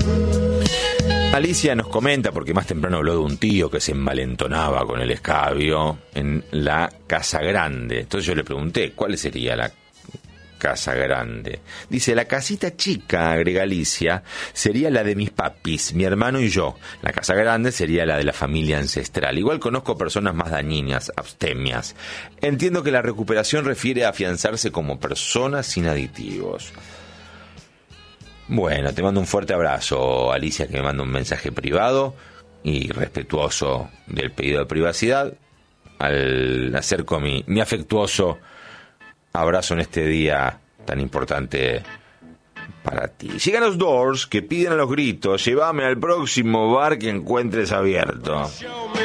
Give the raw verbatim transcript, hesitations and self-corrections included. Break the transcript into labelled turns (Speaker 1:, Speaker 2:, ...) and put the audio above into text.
Speaker 1: Alicia nos comenta, porque más temprano habló de un tío que se envalentonaba con el escabio en la Casa Grande. Entonces yo le pregunté, ¿cuál sería la Casa Grande? Dice, la casita chica, agrega Alicia, sería la de mis papis, mi hermano y yo. La Casa Grande sería la de la familia ancestral. Igual conozco personas más dañinas, abstemias. Entiendo que la recuperación refiere a afianzarse como personas sin aditivos. Bueno, te mando un fuerte abrazo, Alicia, que me manda un mensaje privado y respetuoso del pedido de privacidad. Al acerco mi, mi afectuoso abrazo en este día tan importante para ti. Llegan los Doors, que piden a los gritos, llévame al próximo bar que encuentres abierto.